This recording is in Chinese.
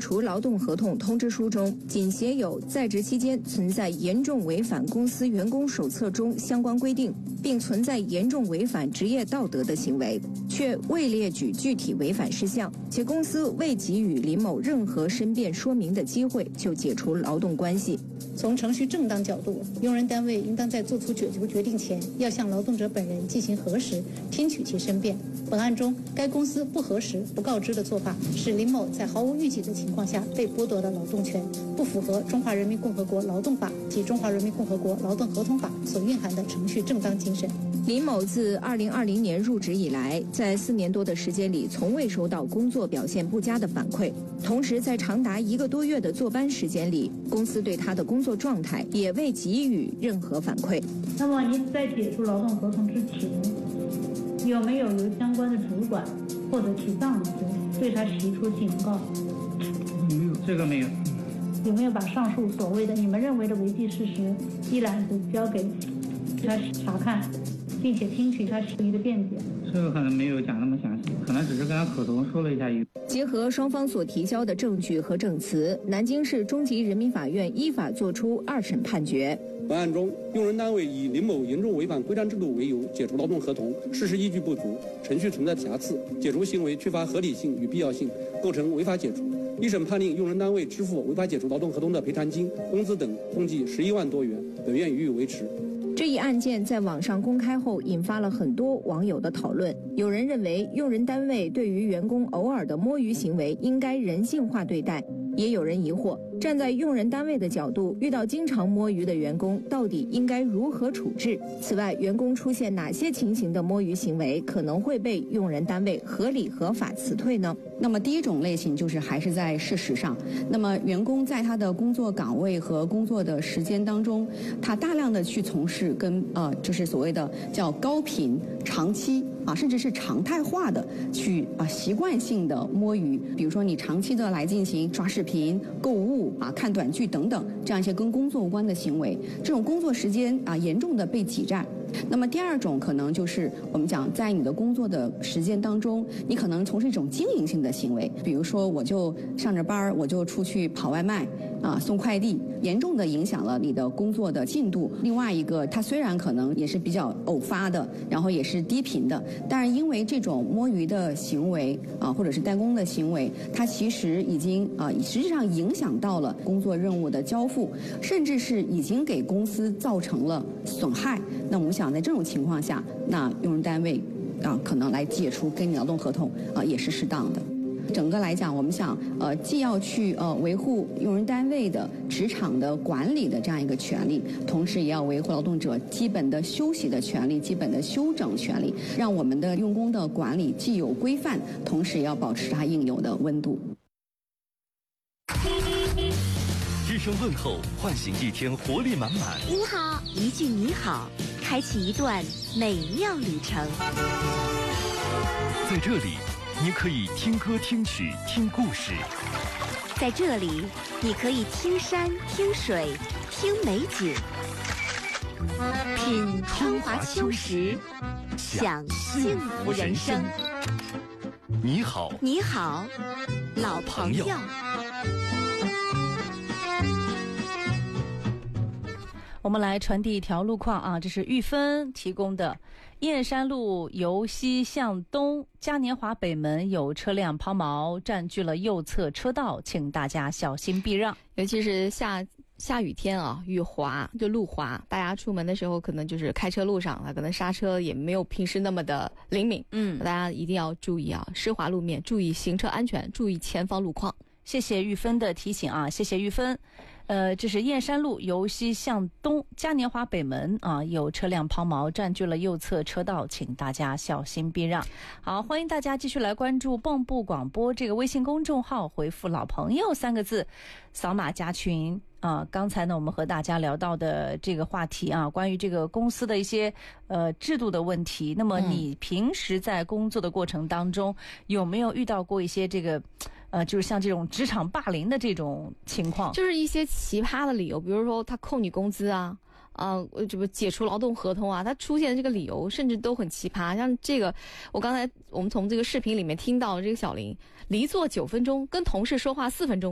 除劳动合同通知书中仅写有在职期间存在严重违反公司员工手册中相关规定，并存在严重违反职业道德的行为，却未列举具体违反事项，且公司未给予林某任何申辩说明的机会，就解除劳动关系。 从程序正当角度，用人单位应当在作出解除决定前，要向劳动者本人进行核实，听取其申辩。本案中，该公司不核实、不告知的做法，使林某在毫无预警的情况下被剥夺了劳动权，不符合《中华人民共和国劳动法》及《中华人民共和国劳动合同法》所蕴含的程序正当精神。 林某自2020年入职以来，在4年多的时间里，从未收到工作表现不佳的反馈。同时，在长达1个多月的坐班时间里，公司对他的工作状态也未给予任何反馈。 那么，您在解除劳动合同之前，有没有由相关的主管或者其上司对他提出警告？ 没有，这个没有。 有没有把上述所谓的你们认为的违纪事实一揽子交给他查看，并且听取他适宜的辩解？ 这个可能没有讲那么详细，可能只是跟他口头说了一下。 结合双方所提交的证据和证词，南京市中级人民法院依法作出2审判决。 本案中，用人单位以林某严重违反规章制度为由解除劳动合同，事实依据不足，程序存在瑕疵，解除行为缺乏合理性与必要性，构成违法解除。一审判令用人单位支付违法解除劳动合同的赔偿金、工资等共计11万多元，本院予以维持。 这一案件在网上公开后，引发了很多网友的讨论。有人认为，用人单位对于员工偶尔的摸鱼行为应该人性化对待，也有人疑惑，站在用人单位的角度，遇到经常摸鱼的员工，到底应该如何处置？此外，员工出现哪些情形的摸鱼行为可能会被用人单位合理合法辞退呢？ 那么第一种类型就是还是在事实上，那么员工在他的工作岗位和工作的时间当中，他大量的去从事跟就是所谓的叫高频、长期甚至是常态化的去习惯性的摸鱼，比如说你长期的来进行刷视频、购物看短剧等等这样一些跟工作无关的行为，这种工作时间严重的被挤占。那么第二种可能就是我们讲，在你的工作的时间当中，你可能从事一种经营性的行为，比如说我就上着班，我就出去跑外卖送快递，严重的影响了你的工作的进度。另外一个，它虽然可能也是比较偶发的，然后也是低频的，但是因为这种摸鱼的行为或者是代工的行为，它其实已经实际上影响到了工作任务的交付，甚至是已经给公司造成了损害。那我们想在这种情况下，那用人单位可能来解除跟你劳动合同也是适当的。整个来讲，我们想既要去维护用人单位的职场的管理的这样一个权利，同时也要维护劳动者基本的休息的权利、基本的休整权利，让我们的用工的管理既有规范，同时也要保持它应有的温度。 一声问候，唤醒一天活力满满。 您好，一句你好，开启一段美妙旅程。 在这里，你可以听歌、听曲、听故事。 在这里，你可以听山、听水、听美景，品春华秋实，享幸福人生。 你好， 你好，老朋友。 我们来传递一条路况这是玉芬提供的。燕山路由西向东嘉年华北门有车辆抛锚，占据了右侧车道，请大家小心避让。 尤其是下雨天雨滑就路滑，大家出门的时候可能就是开车路上可能刹车也没有平时那么的灵敏。大家一定要注意湿滑路面，注意行车安全，注意前方路况。 谢谢玉芬的提醒谢谢玉芬。这是燕山路由西向东嘉年华北门有车辆抛锚，占据了右侧车道，请大家小心避让。好，欢迎大家继续来关注蚌埠广播这个微信公众号，回复老朋友3个字，扫码加群。刚才呢我们和大家聊到的这个话题关于这个公司的一些制度的问题。那么你平时在工作的过程当中有没有遇到过一些这个就是像这种职场霸凌的这种情况？ 就是一些奇葩的理由，比如说他扣你工资这不解除劳动合同他出现的这个理由甚至都很奇葩。像这个我们从这个视频里面听到这个小林离座9分钟，跟同事说话4分钟。